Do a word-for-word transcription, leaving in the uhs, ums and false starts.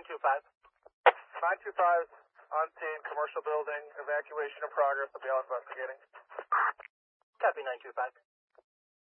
two five. nine two five on scene, commercial building, evacuation in progress. I'll be out investigating. Copy nine two five.